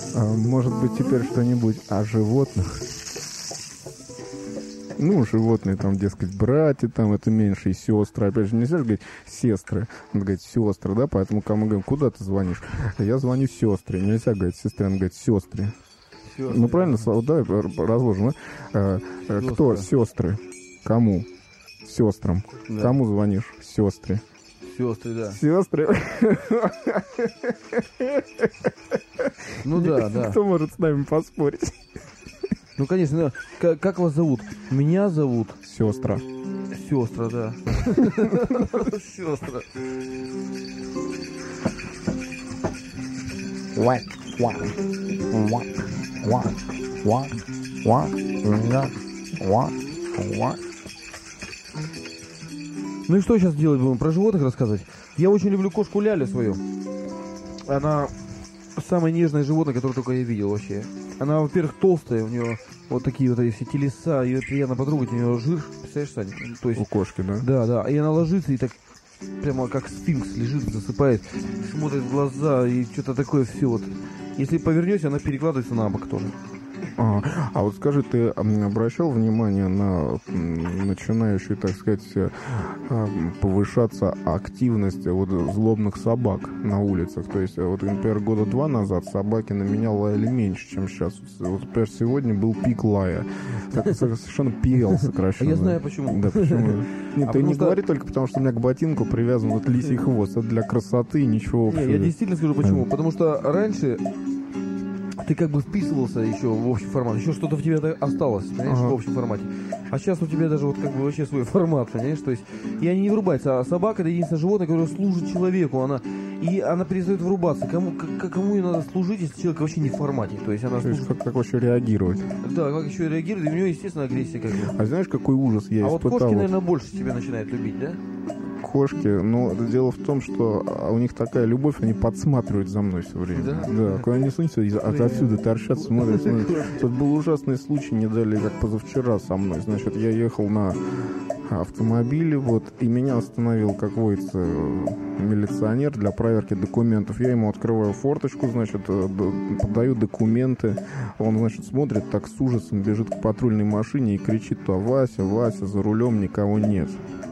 Может быть, теперь что-нибудь о животных? Ну, животные, там, дескать, братья, там, это меньшие сестры. Опять же, нельзя же говорить сестры, надо говорить сестры, да, поэтому кому говорим, куда ты звонишь? Я звоню сестре, нельзя говорить сестре, надо говорить сестре. Ну, правильно, да, разложим, да? Кто сестры? Кому? Сестрам. Да. Кому звонишь? Сестре. Сестры, да. Сестры. Ну да, да. Кто может с нами поспорить? Ну, конечно, как вас зовут? Меня зовут... Сестра. Сестра, да. Сестра. Ну и что сейчас делать будем? Про животных рассказывать? Я очень люблю кошку Лялю свою. Она самое нежное животное, которое только я видел вообще. Она, во-первых, толстая, у нее вот такие вот эти телеса, ее приятно потрогать, у нее жир, представляешь, Саня? То есть, у кошки, да? Да, да, и она ложится и так прямо как сфинкс лежит, засыпает, смотрит в глаза и что-то такое все вот. Если повернешься, она перекладывается на бок тоже. А вот скажи, ты обращал внимание на начинающую, так сказать, повышаться активность вот злобных собак на улицах? То есть, вот, например, года 2 назад собаки на меня лаяли меньше, чем сейчас. Вот, например, сегодня был пик лая. Так, совершенно PL сокращенно. Я знаю почему. Да, почему? Нет, ты не говори только потому, что у меня к ботинку привязан вот лисий хвост. Это для красоты, ничего общего. Я действительно скажу почему. Потому что раньше... Ты как бы вписывался еще в общий формат, еще что-то в тебе осталось, понимаешь, в общем формате. А сейчас у тебя даже вот как бы вообще свой формат, понимаешь, то есть, и они не врубаются, а собака — это единственное животное, которое служит человеку, она перестает врубаться, кому ей надо служить, если человек вообще не в формате, то есть она... То есть как вообще реагировать? Да, как еще реагирует, и у нее, естественно, агрессия как бы. А знаешь, какой ужас я испытал? А вот кошки, наверное, больше тебя начинают любить, да? Кошки, но дело в том, что у них такая любовь, они подсматривают за мной все время. Да, куда они сунутся, отсюда торчат, смотрят. Тут был ужасный случай, не далее, как позавчера со мной. Значит, я ехал на автомобиле, вот, и меня остановил, как водится, милиционер для проверки документов. Я ему открываю форточку, значит, подаю документы. Он, значит, смотрит, так с ужасом бежит к патрульной машине и кричит: то Вася, Вася, за рулем никого нет.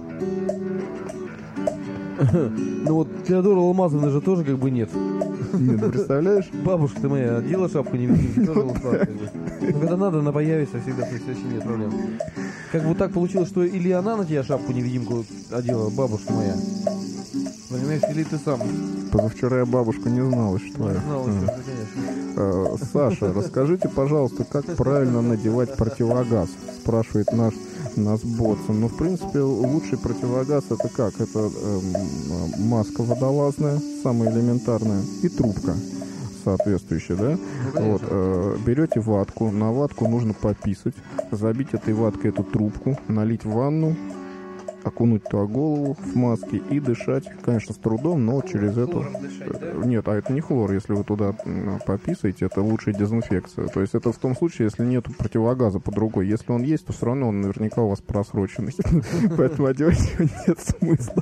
Ну вот Феодора Алмазовна же тоже как бы нет. Нет, представляешь? Бабушка-то моя одела шапку-невидимку, тоже ушла. Но когда надо, она появится всегда, то есть вообще нет проблем. Как бы так получилось, что или она на тебя шапку-невидимку одела, бабушка моя. Понимаешь, или ты сам? Позавчера я бабушку не знал, что я. Конечно. Саша, расскажите, пожалуйста, как правильно надевать противогаз? Спрашивает нас Ботсон. Ну, в принципе, лучший противогаз — это как? Это маска водолазная, самая элементарная, и трубка соответствующая, да? Вот, берете ватку, на ватку нужно пописать, забить этой ваткой эту трубку, налить в ванну, окунуть туда голову в маске и дышать, конечно, с трудом, но через эту... Дышать, да? Нет, а это не хлор, если вы туда пописаете, это лучшая дезинфекция. То есть это в том случае, если нет противогаза по другой. Если он есть, то все равно он наверняка у вас просроченный. Поэтому одевать его нет смысла.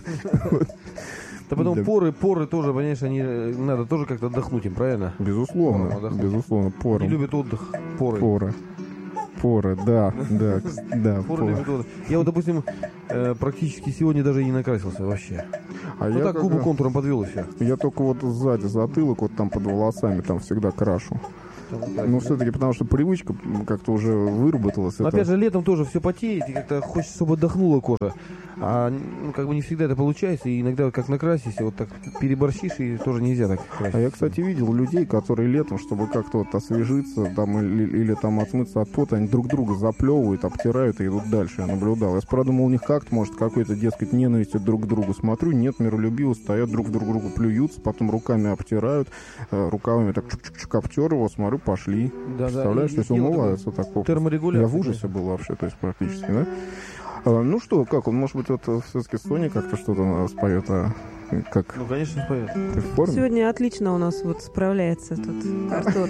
Да потом поры тоже, понимаешь, они надо тоже как-то отдохнуть им, правильно? Безусловно, безусловно, поры. Не любят отдых, поры. Поры, да. Поры. Я вот, допустим, практически сегодня даже и не накрасился вообще. Ну так губы контуром подвел и все. Я только вот сзади затылок, вот там под волосами, там всегда крашу. Ну, все-таки, потому что привычка как-то уже выработалась. Но опять же, летом тоже все потеет, и как-то хочется, чтобы отдохнула кожа. А как бы не всегда это получается, и иногда как накрасишься, вот так переборщишь, и тоже нельзя так красить. А я, кстати, видел людей, которые летом, чтобы как-то вот освежиться там, или там отмыться от пота, они друг друга заплевывают, обтирают и идут дальше. Я наблюдал. Я подумал, у них как-то, может, какой-то, дескать, ненависти друг к другу. Смотрю, нет, миролюбиво, стоят друг другу плюются, потом руками обтирают, рукавами так чук-чук обтер его, смотрю, пошли. Да, представляешь, то есть умываются так. Терморегуляция. Я в ужасе был вообще, то есть практически, да? Ну что, как он, может быть, вот все-таки Соня как-то что-то споет, как? Ну, конечно, споет. Ты в форме? Сегодня отлично у нас вот справляется тут Артур.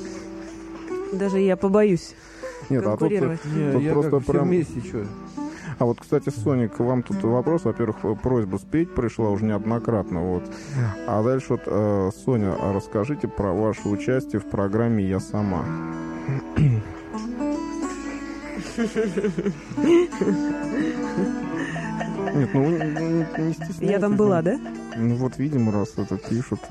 Даже я побоюсь конкурировать. Тут просто прям... вместе, что? А вот, кстати, Соник, к вам тут вопрос. Во-первых, просьба спеть пришла уже неоднократно. Вот. А дальше вот, Соня, расскажите про ваше участие в программе «Я сама». Нет, ну не стесняйтесь. Я там была, да? Ну вот, видимо, раз это пишут.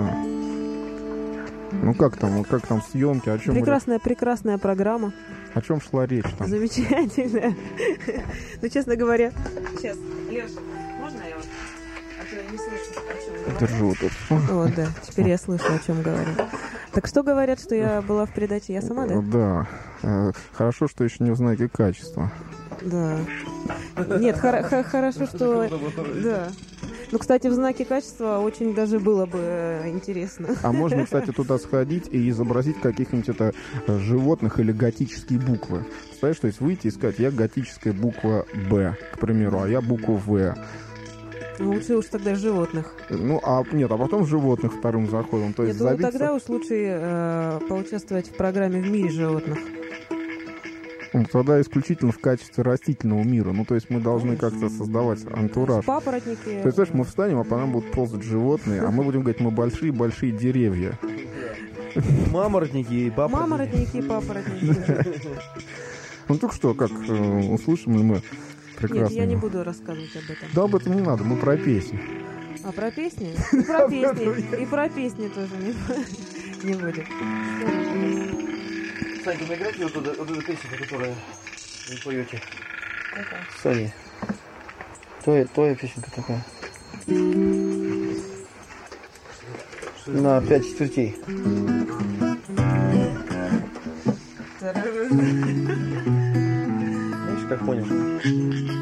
Ну как там съемки, о чем Прекрасная программа. о чем шла речь там? Замечательная. Ну, честно говоря... Сейчас, Леша, можно я вот? А то я не слышу, о чем говорю. Держу вот это. Вот, да, теперь я слышу, о чем говорю. Так что говорят, что я была в передаче «Я сама», да? Да. Хорошо, что еще не узнаете качество. Да. Нет, хорошо, что... Да. Ну, кстати, в знаке качества очень даже было бы интересно. А можно, кстати, туда сходить и изобразить каких-нибудь животных или готические буквы. Представляешь, то есть выйти и сказать, я готическая буква «Б», к примеру, а я букву «В». Ну, лучше уж тогда животных. Ну, а потом животных вторым заходом. То Я есть думаю, забиться... тогда уж лучше поучаствовать в программе «В мире животных». Ну, тогда исключительно в качестве растительного мира. Ну, то есть мы должны как-то создавать антураж. Папоротники. То есть, знаешь, мы встанем, а по нам будут ползать животные, а мы будем говорить, мы большие-большие деревья. Маморотники и папоротники. Маморотники и папоротники. Ну, так что, как услышим ли мы прекрасно? Нет, я не буду рассказывать об этом. Да, об этом не надо, мы про песни. А про песни? И про песни. И про песни тоже не будет. Саня, вы играете вот эту песню, которую вы поете? Какая? Саня. Твоя песенка такая. На 5 четвертей. Знаешь, как понял?